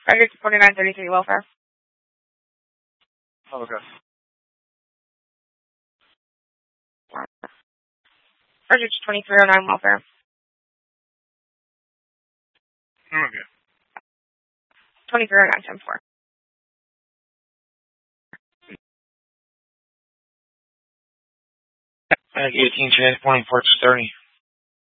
Records 4933 welfare. Okay. Records 2309 welfare. Okay. 2309 10-4. 18 Chance 24 30.